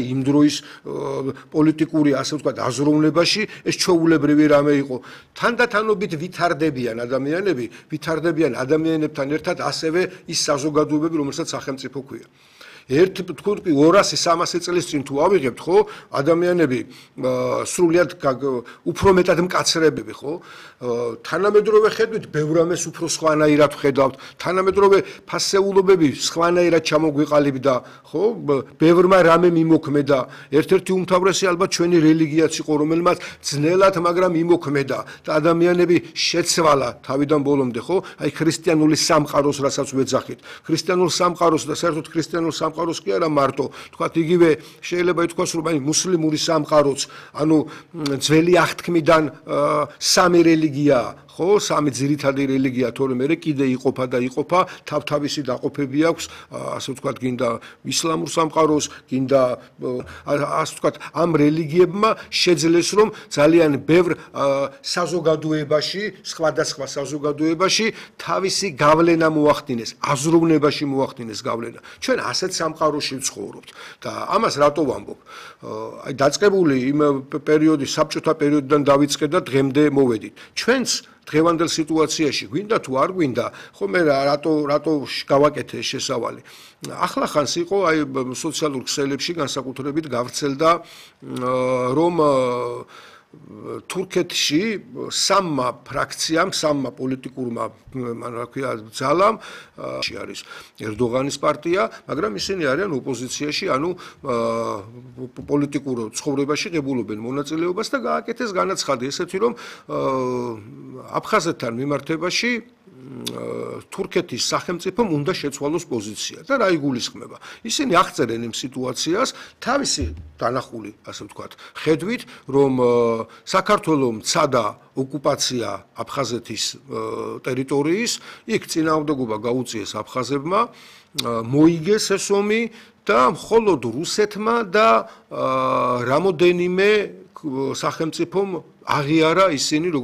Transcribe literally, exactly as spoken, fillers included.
იმ დროის პოლიტიკური ასე ვთქვათ აზროვნებაში ეს ჩვეულებრივი რამე იყო. თანდათანობით ვითარდებიან ადამიანები, ვითარდებიან ადამიანებთან ერთად ასევე ის საზოგადოებები, რომელსაც სახელმწიფო ქვია. ერთ თქვი ორასი სამასი წლის წინ თუ ავიღებთ, ხო, ადამიანები სრულიად უფრო მეტად მკაცრებები, ხო? თანამედროვე ხედვით ბევრ რამეს უფრო სხვანაირად ვხედავთ, თანამედროვე ფასეულობები სხვანაირად ჩამოგვიყალიბდა, ხო? ბევრმა რამე მიმოქმედა. ერთ-ერთი უმთავრესი ალბათ ჩვენი რელიგიაც იყო, რომელმაც ძნელად, მაგრამ მიმოქმედა და ადამიანები შეცვალა თავიდან ბოლომდე, ხო? აი ქრისტიანული სამყაროს, რასაც ვეძახით. ქრისტიანულ სამყაროს და საერთოდ ქრისტიანულ სამყაროს სამყაროს კი არა მარტო, თქვათ იგივე შეიძლება ითქვას, რომ აი მუსლიმური სამყაროც, ანუ ძველი აღთქმიდან სამი რელიგიაა, ხო, სამი ძირითადი რელიგია, თორემ მე კიდე იყოფა და იყოფა, თავთავისი დაყოფები აქვს, ასე ვთქვათ, გინდა ისლამურ სამყაროს, გინდა ასე ვთქვათ, ამ რელიგიებმა შეძლეს, რომ ძალიან ბევრ საზოგადოებაში, სხვადასხვა საზოგადოებაში თავისი გავლენა მოახდინეს, აზროვნებაში მოახდინეს გავლენა. ჩვენ ასეთ სამყაროში ვცხოვრობთ და ამას რატო ვამბობ? აი დაწყებული იმ პერიოდის, საბჭოთა პერიოდიდან დავიწყე და დღემდე მოვედით. ჩვენც დღევანდელ სიტუაციაში გვინდა თუ არ გვინდა, ხო მე რატო რატო გავაკეთე შესავალი. ახლახანს იყო აი სოციალურ ქსელებში განსაკუთრებით გავრცელდა რომ თურქეთში სამმა ფრაქციამ, სამმა პოლიტიკურმა, რა ქვია, ძალამ არის ერდოღანის პარტია, მაგრამ ისინი არიან ოპოზიციაში, ანუ პოლიტიკურ ცხოვრებაში ღებულობენ მონაწილეობას და გააკეთეს განაცხადი ესეთი, რომ აფხაზეთთან მიმართებაში თურქეთის სახელმწიფომ უნდა შეცვალოს პოზიცია და რა იგულისხმება. ისინი აღწერენ იმ სიტუაციას თავისი დანახული, ასე ვთქვათ, ხედვით, რომ საქართველოს მცადა ოკუპაცია აფხაზეთის ტერიტორიის, იქ წინააღმდეგობა გაუწიეს აფხაზებმა, მოიგეს ეს ომი და მხოლოდ რუსეთმა და რამოდენიმე სახელმწიფომ აღიარა ისინი